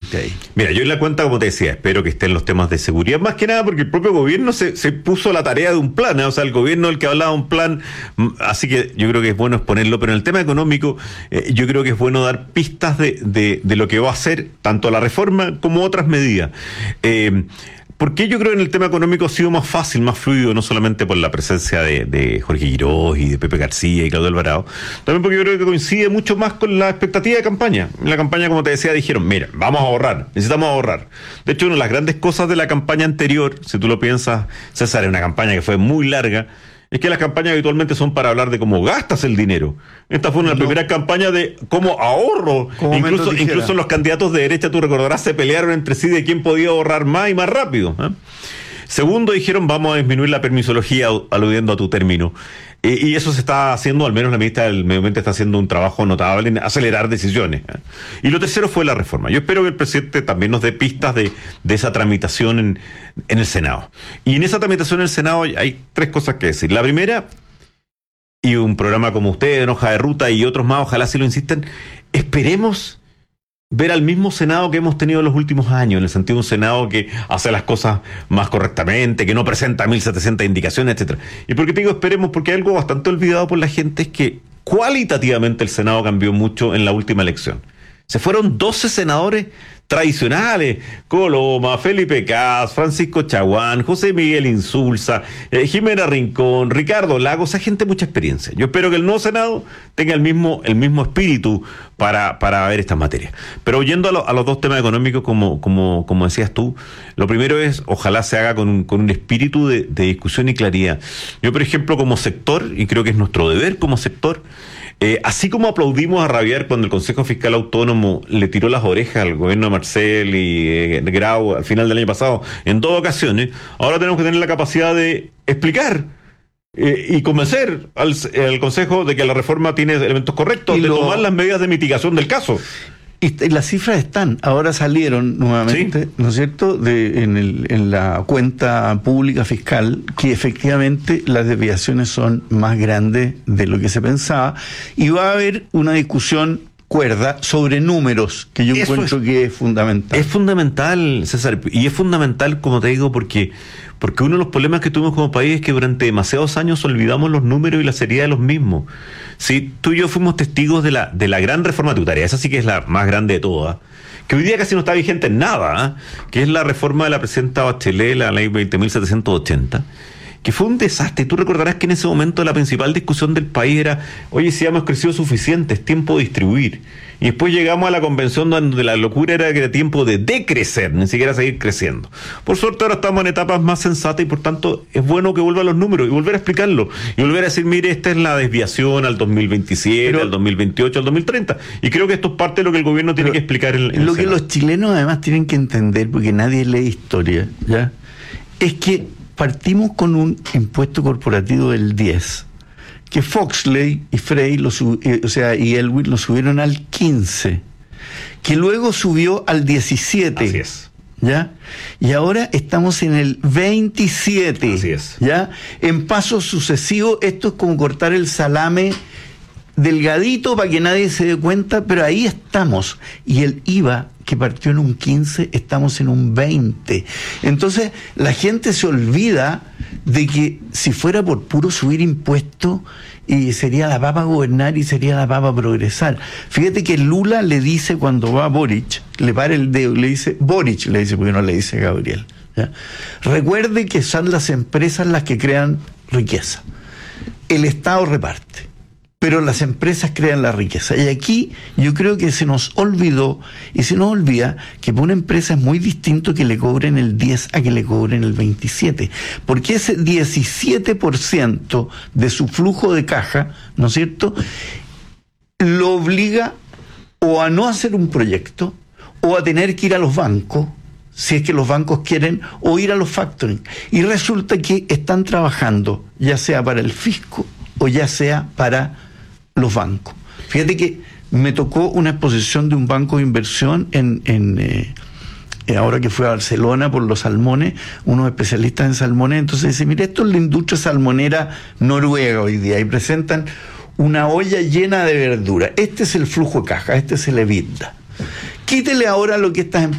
finalmente ahí? Mira, yo en la cuenta, como te decía, espero que estén los temas de seguridad, más que nada porque el propio gobierno se puso la tarea de un plan, ¿eh? O sea, el gobierno el que hablaba de un plan, así que yo creo que es bueno exponerlo, pero en el tema económico, yo creo que es bueno dar pistas de lo que va a hacer tanto la reforma como otras medidas. Porque yo creo que en el tema económico ha sido más fácil, más fluido, no solamente por la presencia de Jorge Girós y de Pepe García y Claudio Alvarado, también porque yo creo que coincide mucho más con la expectativa de campaña. En la campaña, como te decía, dijeron, mira, vamos a ahorrar, necesitamos ahorrar. De hecho, una de las grandes cosas de la campaña anterior, si tú lo piensas, César, es una campaña que fue muy larga, es que las campañas habitualmente son para hablar de cómo gastas el dinero. Esta fue una de las primeras campañas de cómo ahorro. Incluso los candidatos de derecha, tú recordarás, se pelearon entre sí de quién podía ahorrar más y más rápido, ¿eh? Segundo, dijeron, vamos a disminuir la permisología, aludiendo a tu término. Y eso se está haciendo, al menos la ministra del Medio Ambiente está haciendo un trabajo notable en acelerar decisiones, ¿eh? Y lo tercero fue la reforma. Yo espero que el presidente también nos dé pistas de esa tramitación en el Senado. Y en esa tramitación en el Senado hay tres cosas que decir. La primera, y un programa como ustedes, en Hoja de Ruta y otros más, ojalá si lo insisten, esperemos ver al mismo Senado que hemos tenido en los últimos años, en el sentido de un Senado que hace las cosas más correctamente, que no presenta 1.700 indicaciones, etcétera. ¿Y por qué te digo esperemos? Porque hay algo bastante olvidado por la gente, es que cualitativamente el Senado cambió mucho en la última elección. Se fueron 12 senadores tradicionales: Coloma, Felipe Cas, Francisco Chaguán, José Miguel Insulza, Jimena Rincón, Ricardo Lagos, esa gente de mucha experiencia. Yo espero que el nuevo Senado tenga el mismo espíritu para ver estas materias. Pero oyendo a los dos temas económicos, como decías tú, lo primero es, ojalá se haga con un espíritu de discusión y claridad. Yo, por ejemplo, como sector, y creo que es nuestro deber como sector, así como aplaudimos a rabiar cuando el Consejo Fiscal Autónomo le tiró las orejas al gobierno de Marcel y Grau al final del año pasado, en dos ocasiones, ahora tenemos que tener la capacidad de explicar y convencer al Consejo de que la reforma tiene elementos correctos, de tomar las medidas de mitigación del caso. Y las cifras están, ahora salieron nuevamente, ¿sí?, ¿no es cierto?, en la cuenta pública fiscal, que efectivamente las desviaciones son más grandes de lo que se pensaba, y va a haber una discusión cuerda sobre números, que yo encuentro que es fundamental. Es fundamental, César, y es fundamental, como te digo, porque uno de los problemas que tuvimos como país es que durante demasiados años olvidamos los números y la seriedad de los mismos. Sí, tú y yo fuimos testigos de la gran reforma tributaria, esa sí que es la más grande de todas, que hoy día casi no está vigente en nada, ¿eh?, que es la reforma de la presidenta Bachelet, la ley 20.780, que fue un desastre. Tú recordarás que en ese momento la principal discusión del país era, oye, si hemos crecido suficiente, es tiempo de distribuir. Y después llegamos a la convención donde la locura era que era tiempo de decrecer, ni siquiera seguir creciendo. Por suerte ahora estamos en etapas más sensatas y por tanto es bueno que vuelvan los números y volver a explicarlo. Y volver a decir, mire, esta es la desviación al 2027, al 2028, al 2030. Y creo que esto es parte de lo que el gobierno tiene que explicar en lo que los chilenos además tienen que entender, porque nadie lee historia, ¿ya?, es que partimos con un impuesto corporativo del 10, que Foxley y Frey y Elwin lo subieron al 15, que luego subió al 17. Así es. ¿Ya? Y ahora estamos en el 27. Así es. ¿Ya? En pasos sucesivos, esto es como cortar el salame delgadito para que nadie se dé cuenta, pero ahí estamos. Y el IVA, que partió en un 15, estamos en un 20. Entonces, la gente se olvida de que si fuera por puro subir impuestos, y sería la papa gobernar y sería la papa progresar. Fíjate que Lula le dice cuando va a Boric, le para el dedo, le dice, Boric, le dice, porque no le dice Gabriel, ¿ya? Recuerde que son las empresas las que crean riqueza. El Estado reparte, pero las empresas crean la riqueza. Y aquí yo creo que se nos olvidó, y se nos olvida que para una empresa es muy distinto que le cobren el 10 a que le cobren el 27, porque ese 17% de su flujo de caja, ¿no es cierto?, lo obliga o a no hacer un proyecto, o a tener que ir a los bancos, si es que los bancos quieren, o ir a los factoring. Y resulta que están trabajando, ya sea para el fisco, o ya sea para los bancos. Fíjate que me tocó una exposición de un banco de inversión ahora que fue a Barcelona por los salmones, unos especialistas en salmones. Entonces dice, mire, esto es la industria salmonera noruega hoy día, y presentan una olla llena de verdura. Este es el flujo de caja, este es el EBITDA. Quítele ahora lo que estas